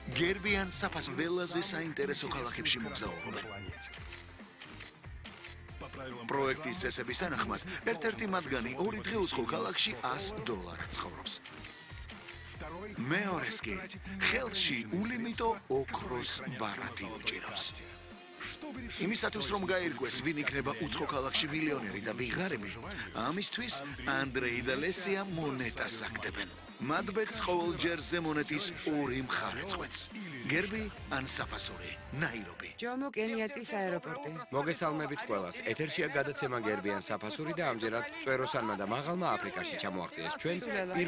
გერბიან საფას ყველაზე საინტერესო ქალაქებში მოგზაურობენ. პროექტის წესების თანახმად, ერთ-ერთი მათგანი 2 დღე უცხო ქალაქში $100 ცხოვრობს. მეორეს კი ხელში ულიმიტო ოქროს ბარათი უჭირავს. იმისათვის რომ გაირკვეს, ვინ იქნება უცხო ქალაქში მილიონერი და ვიღარები, ამისთვის ანდრეი და ლესია მონეტას აგდებენ. მათ ბედს ყოველჯერზე მონეტის 2 მხარე წყვეტს. გერბი ან საფასური, ნაირობი. ჯომო კენიატის აეროპორტი. მოგესალმებით ყველას. ეთერშია გადაცემა გერბი ან საფასური და ამჯერად წვეროსანმა და მაღალმა აფრიკაში ჩამოაღწიეს ჩვენ